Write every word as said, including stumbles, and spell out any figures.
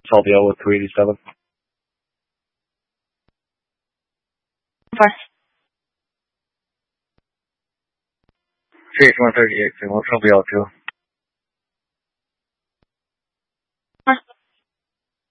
Salvio with two eighty-seven. First. C H one thirty-eight, Salvio two.